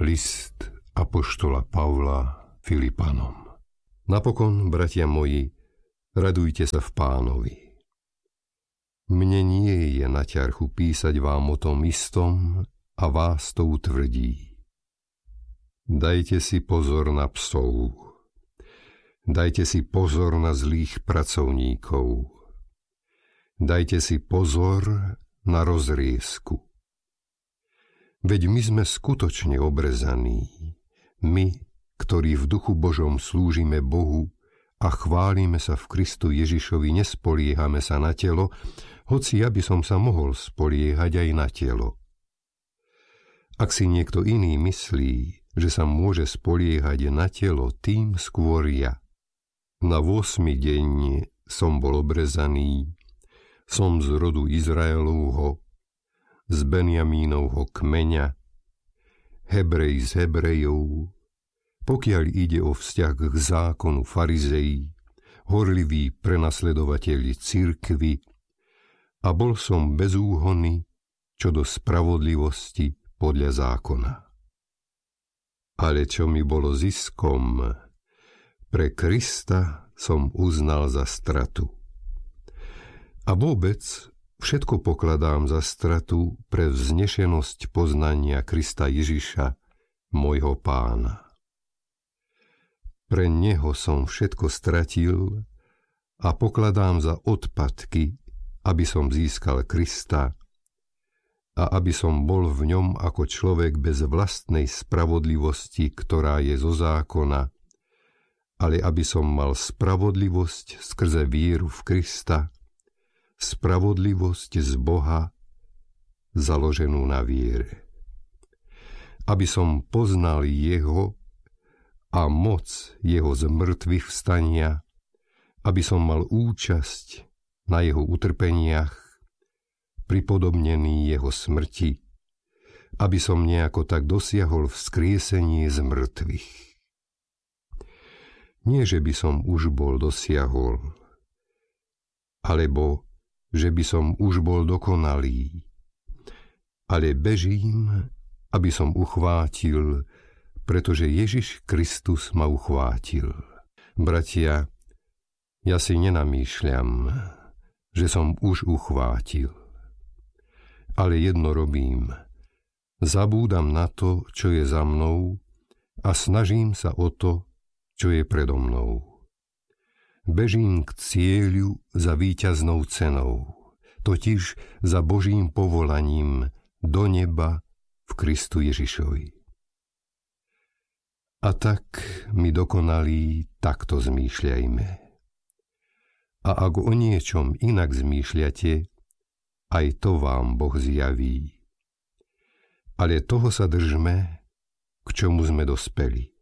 List apoštola Pavla Filipanom. Napokon, bratia moji, radujte sa v Pánovi. Mne nie je na ťarchu písať vám o tom istom a vás to utvrdí. Dajte si pozor na psov. Dajte si pozor na zlých pracovníkov. Dajte si pozor na rozriesku. Veď my sme skutočne obrezaní, my, ktorí v duchu Božom slúžime Bohu a chválime sa v Kristu Ježišovi, nespoliehame sa na telo, hoci ja by som sa mohol spoliehať aj na telo. Ak si niekto iný myslí, že sa môže spoliehať na telo, tým skôr ja. Na 8. deň som bol obrezaný, som z rodu Izraelovho, z Benjamínovho kmeňa, Hebrej z Hebrejov, pokiaľ ide o vzťah k zákonu farizeji, horliví prenasledovateľi cirkvi, a bol som bezúhonný čo do spravodlivosti podľa zákona. Ale čo mi bolo ziskom, pre Krista som uznal za stratu. A vôbec všetko pokladám za stratu pre vznešenosť poznania Krista Ježiša, môjho Pána. Pre neho som všetko stratil a pokladám za odpadky, aby som získal Krista a aby som bol v ňom ako človek bez vlastnej spravodlivosti, ktorá je zo zákona, ale aby som mal spravodlivosť skrze vieru v Krista, spravodlivosť z Boha, založenú na viere. Aby som poznal jeho a moc jeho zmrtvých vstania, aby som mal účasť na jeho utrpeniach, pripodobnený jeho smrti, aby som nejako tak dosiahol vzkriesenie z mŕtvych. Nie, že by som už bol dosiahol, alebo že by som už bol dokonalý, ale bežím, aby som uchvátil, pretože Ježiš Kristus ma uchvátil. Bratia, ja si nenamýšľam, že som už uchvátil, ale jedno robím. Zabúdam na to, čo je za mnou, a snažím sa o to, čo je predo mnou. Bežím k cieľu za víťaznou cenou, totiž za Božím povolaním do neba v Kristu Ježišovi. A tak, my dokonalí, takto zmýšľajme. A ak o niečom inak zmýšľate, aj to vám Boh zjaví. Ale toho sa držme, k čomu sme dospeli.